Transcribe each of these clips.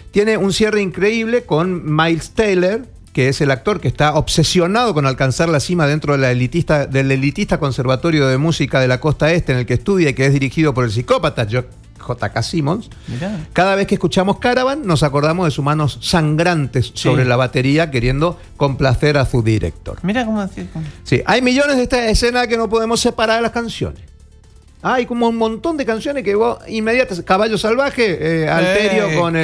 Tiene un cierre increíble con Miles Teller, que es el actor que está obsesionado con alcanzar la cima dentro del elitista conservatorio de música de la costa este en el que estudia y que es dirigido por el psicópata J.K. Simmons. Mirá. Cada vez que escuchamos Caravan nos acordamos de sus manos sangrantes sobre la batería queriendo complacer a su director. Mira cómo decir. Sí, hay millones de estas escenas que no podemos separar de las canciones. Hay como un montón de canciones que vos inmediatas. Caballo Salvaje, Alterio con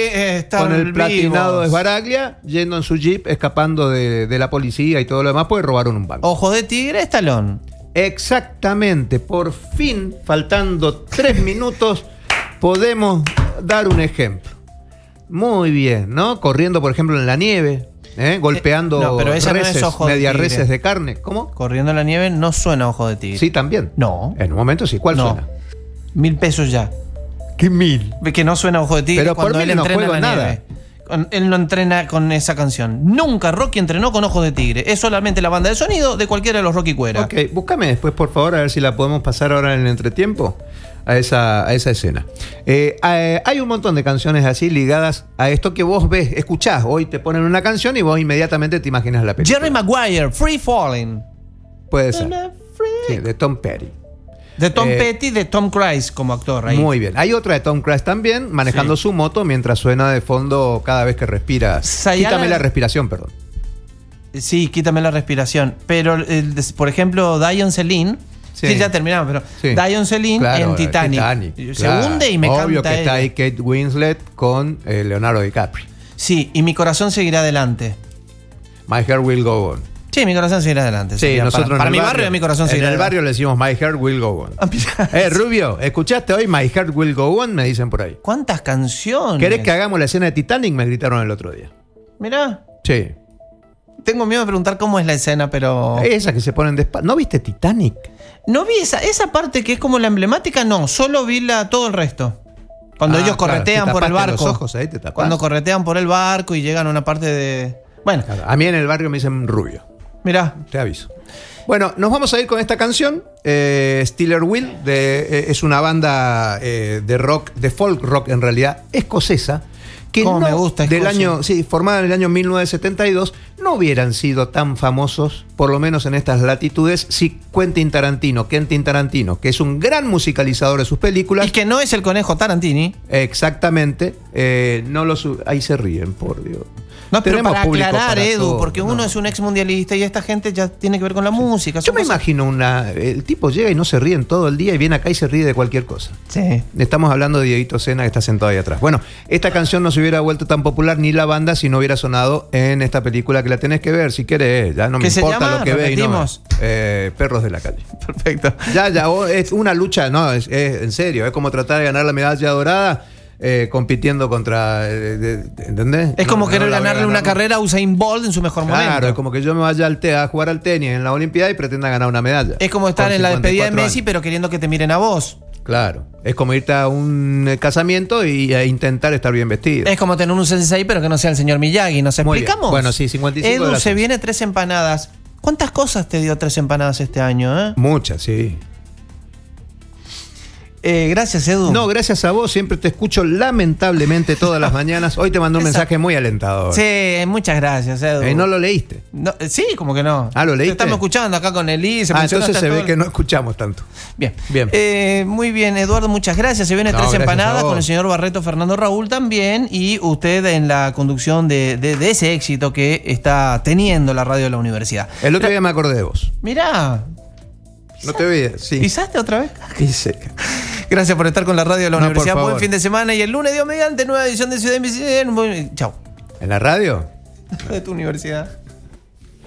el platinado de Sbaraglia, yendo en su jeep, escapando de la policía y todo lo demás, porque robaron un banco. Ojo de Tigre, Stallone. Exactamente, por fin, faltando 3 minutos, podemos dar un ejemplo. Muy bien, ¿no? Corriendo, por ejemplo, en la nieve. Golpeando pero esa reses, no es media reses de carne. ¿Cómo? Corriendo en la nieve no suena Ojo de Tigre. Sí, también. No. En un momento sí. ¿Cuál suena? 1.000 pesos ya. ¿Qué 1.000? Que no suena Ojo de Tigre. Pero cuando por él mí no entrena juego en la nada. Nieve. Él no entrena con esa canción. Nunca Rocky entrenó con Ojos de Tigre. Es solamente la banda de sonido de cualquiera de los Rocky Cuera. Ok, búscame después, por favor, a ver si la podemos pasar ahora en el entretiempo a esa escena. Hay un montón de canciones así ligadas a esto que vos ves, escuchás. Hoy te ponen una canción y vos inmediatamente te imaginas la película. Jerry Maguire, Free Falling. Puede ser. Sí, de Tom Petty. De Tom Petty, de Tom Cruise como actor. Ahí. Muy bien. Hay otra de Tom Cruise también, manejando su moto mientras suena de fondo cada vez que respira. Quítame la respiración, perdón. Sí, quítame la respiración. Pero, por ejemplo, Dion Celine. Sí, ya terminamos, pero Dion Celine en Titanic. Se hunde y me canta. Obvio que está ahí Kate Winslet con Leonardo DiCaprio. Sí, y Mi corazón seguirá adelante. My Heart Will Go On. Sí, Mi corazón seguirá adelante. Sí, nosotros para mi barrio, Mi corazón seguirá adelante. En el barrio le decimos My Heart Will Go On. Rubio, ¿escuchaste hoy My Heart Will Go On? Me dicen por ahí. ¿Cuántas canciones? ¿Querés que hagamos la escena de Titanic? Me gritaron el otro día. Mirá. Sí. Tengo miedo de preguntar cómo es la escena, pero... Esa que se ponen de espalda. ¿No viste Titanic? No vi esa parte que es como la emblemática, no. Solo vi todo el resto. Cuando ellos corretean por el barco. Los ojos, ahí te tapás. Cuando corretean por el barco y llegan a una parte de... Bueno. Claro, a mí en el barrio me dicen Rubio. Mirá. Te aviso. Bueno, nos vamos a ir con esta canción. Steeler Wheel. Es una banda de rock, de folk rock en realidad, escocesa. Que no, me gusta formada en el año 1972, no hubieran sido tan famosos, por lo menos en estas latitudes, si Quentin Tarantino, que es un gran musicalizador de sus películas. Y que no es el conejo Tarantini. Exactamente. Ahí se ríen, por Dios. No, pero para aclarar, Edu, porque uno es un ex mundialista y esta gente ya tiene que ver con la música. Yo me imagino el tipo llega y no se ríe en todo el día y viene acá y se ríe de cualquier cosa. Sí. Estamos hablando de Dieguito Sena, que está sentado ahí atrás. Bueno, esta canción no se hubiera vuelto tan popular ni la banda si no hubiera sonado en esta película que la tenés que ver, si querés. Ya no me importa lo que veis. Perros de la calle. Perfecto. Ya, es una lucha, no, es en serio, es como tratar de ganar la medalla dorada. Compitiendo contra ¿entendés? Es como querer ganarle una carrera a Usain Bolt en su mejor momento. Claro, es como que yo me vaya a jugar al tenis en la Olimpiada y pretenda ganar una medalla. Es como estar en la despedida de Messi, pero queriendo que te miren a vos. Claro, es como irte a un casamiento y a intentar estar bien vestido. Es como tener un sensei, pero que no sea el señor Miyagi. ¿Nos explicamos? Bueno, sí, 55. Edu, se viene 3 empanadas. ¿Cuántas cosas te dio 3 empanadas este año? Muchas, sí. Gracias, Edu. No, gracias a vos. Siempre te escucho lamentablemente todas las mañanas. Hoy te mandé un mensaje muy alentador. Sí, muchas gracias, Edu. ¿No lo leíste? No, sí, como que no. ¿Lo leíste? Te estamos escuchando acá con Eli. Entonces se ve que no escuchamos tanto. Bien. Muy bien, Eduardo, muchas gracias. Se viene 3 empanadas con el señor Barreto, Fernando Raúl también. Y usted en la conducción de ese éxito que está teniendo la radio de la universidad. El otro día me acordé de vos. Mirá. No te veía, sí. ¿Pisaste otra vez? Pisé. Gracias por estar con la radio de la universidad. Buen fin de semana y el lunes, Dios mediante, nueva edición de Ciudad Invisible. Chau. ¿En la radio? De tu universidad.